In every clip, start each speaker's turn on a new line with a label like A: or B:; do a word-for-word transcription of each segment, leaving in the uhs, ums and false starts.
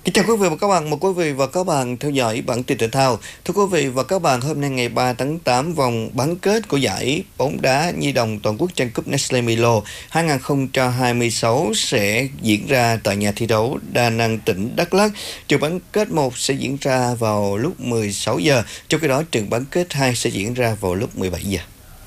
A: Kính chào quý vị và các bạn, mời quý vị và các bạn theo dõi bản tin thể thao. Thưa quý vị và các bạn, hôm nay ngày ba tháng tám, vòng bán kết của giải bóng đá nhi đồng toàn quốc tranh cúp Nestle Milo hai không hai sáu sẽ diễn ra tại nhà thi đấu Đa Năng, tỉnh Đắk Lắk. Trận bán kết một sẽ diễn ra vào lúc mười sáu giờ, trong khi đó trận bán kết hai sẽ diễn ra vào lúc mười bảy giờ.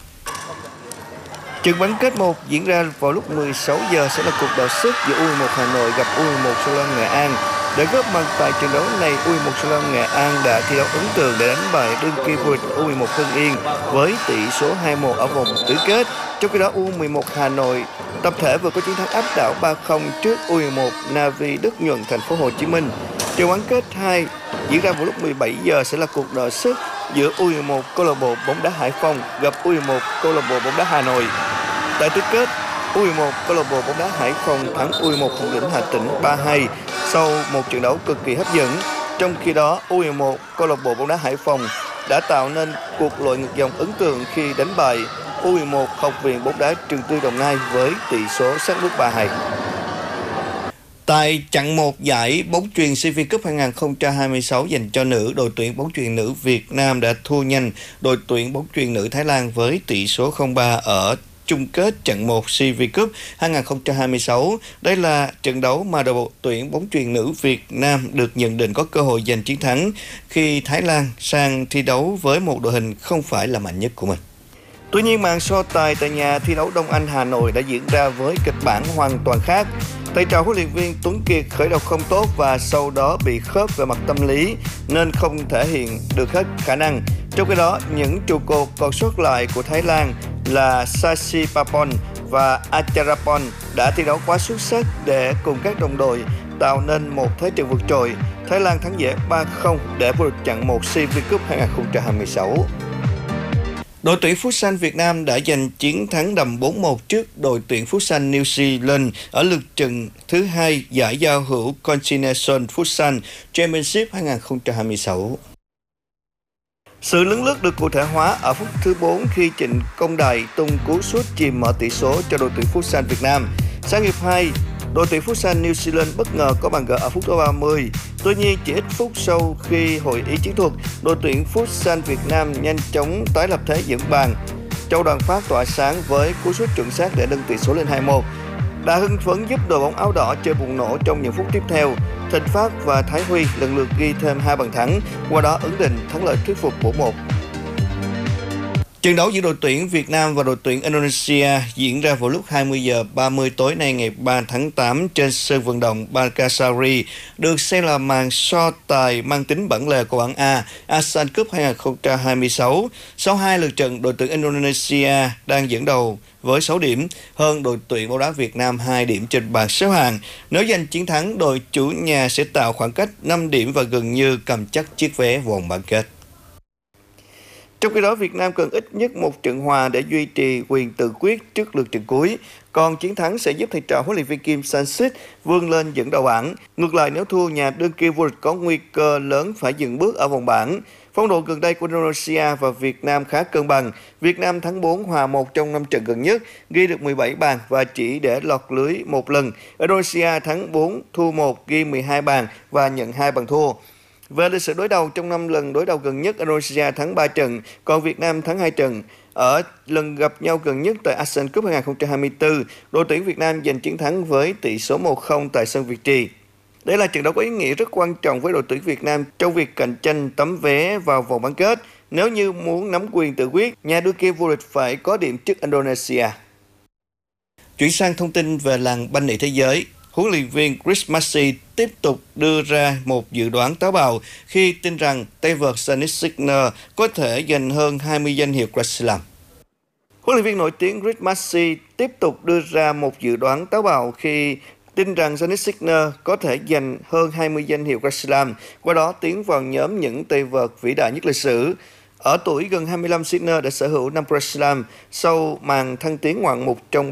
A: Trận bán kết một diễn ra vào lúc mười sáu giờ sẽ là cuộc đọ sức giữa u mười một Hà Nội gặp u mười một Sông Lam Nghệ An. Để góp mặt tại trận đấu này, u mười một Sông Lam Nghệ An đã thi đấu ấn tượng để đánh bại đương kim vô địch u mười một Hưng Yên với tỷ số hai một ở vòng tứ kết. Trong khi đó, u mười một Hà Nội tập thể vừa có chiến thắng áp đảo ba không trước u mười một Navy Đức Nhuận, thành phố Hồ Chí Minh. Trận bán kết hai diễn ra vào lúc mười bảy giờ sẽ là cuộc đọ sức giữa u mười một câu lạc bộ bóng đá Hải Phòng gặp u mười một câu lạc bộ bóng đá Hà Nội. Tại tứ kết, u mười một câu lạc bộ bóng đá Hải Phòng thắng u mười một Hồng Lĩnh Hà Tĩnh ba hai sau một trận đấu cực kỳ hấp dẫn. Trong khi đó, u mười một câu lạc bộ bóng đá Hải Phòng đã tạo nên cuộc lội ngược dòng ấn tượng khi đánh bại u mười một Học viện bóng đá Trường Tư Đồng Nai với tỷ số sát nút ba hai. Tại chặng một giải bóng chuyền xê vê Cup hai không hai sáu dành cho nữ, đội tuyển bóng chuyền nữ Việt Nam đã thua nhanh đội tuyển bóng chuyền nữ Thái Lan với tỷ số không ba ở chung kết trận một xê vê Cup hai không hai sáu. Đây là trận đấu mà đội tuyển bóng chuyền nữ Việt Nam được nhận định có cơ hội giành chiến thắng khi Thái Lan sang thi đấu với một đội hình không phải là mạnh nhất của mình. Tuy nhiên, màn so tài tại nhà thi đấu Đông Anh Hà Nội đã diễn ra với kịch bản hoàn toàn khác. Thầy trò huấn luyện viên Tuấn Kiệt khởi đầu không tốt và sau đó bị khớp về mặt tâm lý nên không thể hiện được hết khả năng. Trong khi đó, những trụ cột còn sót lại của Thái Lan là Sasipapon và Acharapon đã thi đấu quá xuất sắc để cùng các đồng đội tạo nên một thế trận vượt trội. Thái Lan thắng dễ ba không để vô địch chặng một xê vê Cup hai không hai sáu. Đội tuyển Futsal Việt Nam đã giành chiến thắng đậm bốn một trước đội tuyển Futsal New Zealand ở lượt trận thứ hai giải giao hữu Continental Futsal Championship hai không hai sáu. Sự lấn lướt được cụ thể hóa ở phút thứ bốn khi Trịnh Công Đại tung cú sút chìm mở tỷ số cho đội tuyển Futsal Việt Nam. Sang hiệp hai, đội tuyển Futsal New Zealand bất ngờ có bàn gỡ ở phút thứ ba mươi. Tuy nhiên, chỉ ít phút sau khi hội ý chiến thuật, đội tuyển Futsal Việt Nam nhanh chóng tái lập thế dẫn bàn. Châu Đoàn Phát tỏa sáng với cú sút chuẩn xác để nâng tỷ số lên hai một. Đã hưng phấn giúp đội bóng áo đỏ chơi bùng nổ trong những phút tiếp theo. Thịnh Phát và Thái Huy lần lượt ghi thêm hai bàn thắng, qua đó ấn định thắng lợi thuyết phục bốn một. Trận đấu giữa đội tuyển Việt Nam và đội tuyển Indonesia diễn ra vào lúc hai mươi giờ ba mươi tối nay ngày ba tháng tám trên sân vận động Bankasari, được xem là màn so tài mang tính bản lề của bảng A ASEAN Cup hai không hai sáu. Sau hai lượt trận, đội tuyển Indonesia đang dẫn đầu với sáu điểm, hơn đội tuyển bóng đá Việt Nam hai điểm trên bảng xếp hạng. Nếu giành chiến thắng, đội chủ nhà sẽ tạo khoảng cách năm điểm và gần như cầm chắc chiếc vé vòng bán kết. Trong khi đó, Việt Nam cần ít nhất một trận hòa để duy trì quyền tự quyết trước lượt trận cuối. Còn chiến thắng sẽ giúp thầy trò huấn luyện viên Kim Sang-sik vươn lên dẫn đầu bảng. Ngược lại, nếu thua, nhà đương kim vô địch có nguy cơ lớn phải dừng bước ở vòng bảng. Phong độ gần đây của Indonesia và Việt Nam khá cân bằng. Việt Nam thắng bốn, hòa một trong năm trận gần nhất, ghi được mười bảy bàn và chỉ để lọt lưới một lần. Indonesia thắng bốn, thua một, ghi mười hai bàn và nhận hai bàn thua. Về lịch sử đối đầu, trong năm lần đối đầu gần nhất, Indonesia thắng ba trận, còn Việt Nam thắng hai trận. Ở lần gặp nhau gần nhất tại ASEAN Cup hai không hai tư, đội tuyển Việt Nam giành chiến thắng với tỷ số một không tại sân Việt Trì. Đây là trận đấu có ý nghĩa rất quan trọng với đội tuyển Việt Nam trong việc cạnh tranh tấm vé vào vòng bán kết. Nếu như muốn nắm quyền tự quyết, nhà đương kim vô địch phải có điểm trước Indonesia. Chuyển sang thông tin về làng banh nỉ thế giới. Huấn luyện viên Chris Maxey tiếp tục đưa ra một dự đoán táo bạo khi tin rằng tay vợt Jannik Sinner có thể giành hơn hai mươi danh hiệu Grand Slam. Huấn luyện viên nổi tiếng Chris Maxey tiếp tục đưa ra một dự đoán táo bạo khi tin rằng Jannik Sinner có thể giành hơn hai mươi danh hiệu Grand Slam, qua đó tiến vào nhóm những tay vợt vĩ đại nhất lịch sử. Ở tuổi gần hai mươi lăm, Sinner đã sở hữu năm Grand Slam sau màn thăng tiến ngoạn mục trong